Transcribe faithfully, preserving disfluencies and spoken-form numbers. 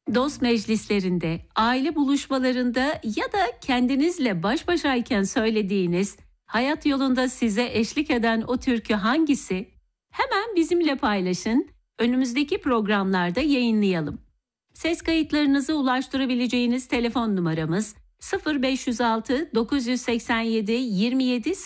Dost meclislerinde, aile buluşmalarında ya da kendinizle baş başayken söylediğiniz, hayat yolunda size eşlik eden o türkü hangisi? Hemen bizimle paylaşın, önümüzdeki programlarda yayınlayalım. Ses kayıtlarınızı ulaştırabileceğiniz telefon numaramız sıfır beş yüz altı dokuz yüz seksen yedi yirmi yedi